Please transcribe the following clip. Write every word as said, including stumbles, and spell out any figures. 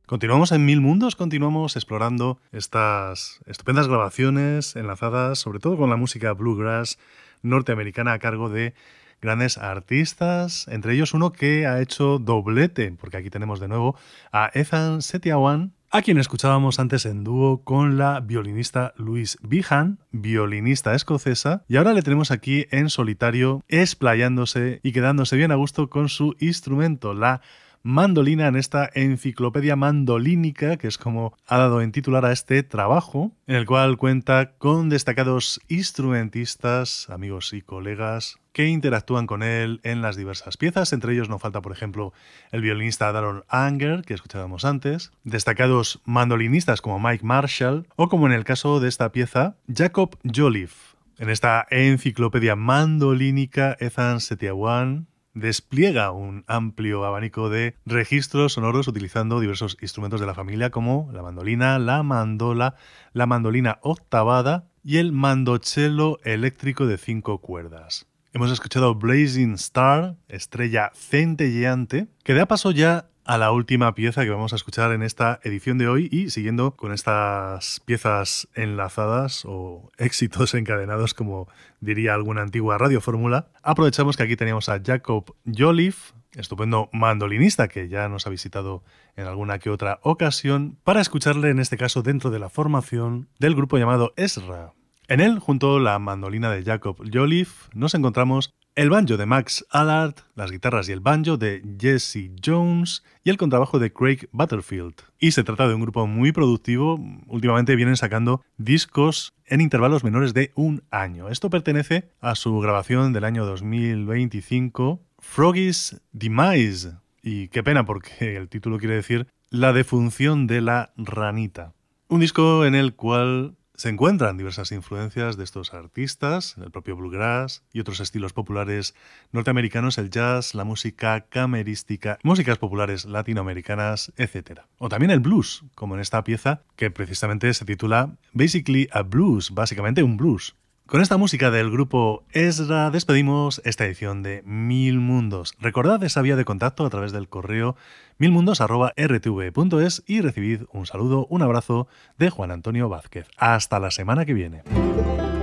Continuamos en Mil Mundos, continuamos explorando estas estupendas grabaciones enlazadas sobre todo con la música bluegrass norteamericana a cargo de grandes artistas, entre ellos uno que ha hecho doblete, porque aquí tenemos de nuevo a Ethan Setiawan, a quien escuchábamos antes en dúo con la violinista Louise Behan, violinista escocesa, y ahora le tenemos aquí en solitario, explayándose y quedándose bien a gusto con su instrumento, la mandolina, en esta enciclopedia mandolínica, que es como ha dado en titular a este trabajo, en el cual cuenta con destacados instrumentistas, amigos y colegas, que interactúan con él en las diversas piezas. Entre ellos no falta, por ejemplo, el violinista Daron Anger, que escuchábamos antes, destacados mandolinistas como Mike Marshall, o como en el caso de esta pieza, Jacob Jolliffe. En esta enciclopedia mandolínica, Ethan Setiawan despliega un amplio abanico de registros sonoros utilizando diversos instrumentos de la familia como la mandolina, la mandola, la mandolina octavada y el mandocello eléctrico de cinco cuerdas. Hemos escuchado Blazing Star, estrella centelleante, que da paso ya a la última pieza que vamos a escuchar en esta edición de hoy, y siguiendo con estas piezas enlazadas o éxitos encadenados, como diría alguna antigua radiofórmula, aprovechamos que aquí teníamos a Jacob Jolliffe, estupendo mandolinista que ya nos ha visitado en alguna que otra ocasión, para escucharle en este caso dentro de la formación del grupo llamado Ezra. En él, junto a la mandolina de Jacob Jolliffe, nos encontramos el banjo de Max Allard, las guitarras y el banjo de Jesse Jones y el contrabajo de Craig Butterfield. Y se trata de un grupo muy productivo. Últimamente vienen sacando discos en intervalos menores de un año. Esto pertenece a su grabación del año dos mil veinticinco, Froggy's Demise. Y qué pena, porque el título quiere decir La defunción de la ranita. Un disco en el cual se encuentran diversas influencias de estos artistas, el propio bluegrass y otros estilos populares norteamericanos, el jazz, la música camerística, músicas populares latinoamericanas, etcétera. O también el blues, como en esta pieza que precisamente se titula Basically a Blues, básicamente un blues. Con esta música del grupo Ezra despedimos esta edición de Mil Mundos. Recordad esa vía de contacto a través del correo milmundos arroba r t v punto es y recibid un saludo, un abrazo de Juan Antonio Vázquez. Hasta la semana que viene.